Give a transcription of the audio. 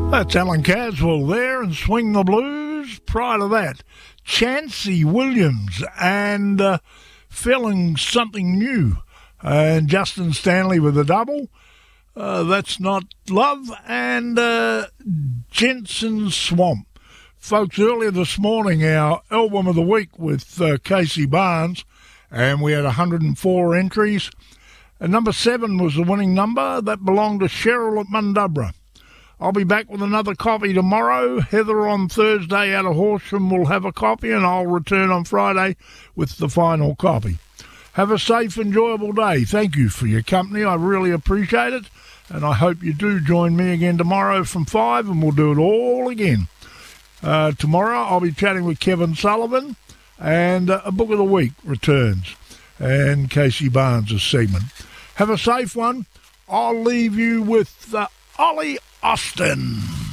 That's Alan Caswell there and Swing the Blues. Prior to that, Chancey Williams and Feeling Something New. And Justin Stanley with a double. That's Not Love. And Jensen Swamp. Folks, earlier this morning, our album of the week with Casey Barnes, and we had 104 entries. And number 7 was the winning number. That belonged to Cheryl at Mundubra. I'll be back with another copy tomorrow. Heather on Thursday out of Horsham will have a copy, and I'll return on Friday with the final copy. Have a safe, enjoyable day. Thank you for your company. I really appreciate it, and I hope you do join me again tomorrow from 5, and we'll do it all again. Tomorrow I'll be chatting with Kevin Sullivan, and a book of the week returns, and Casey Barnes' segment. Have a safe one. I'll leave you with Ollie Austin.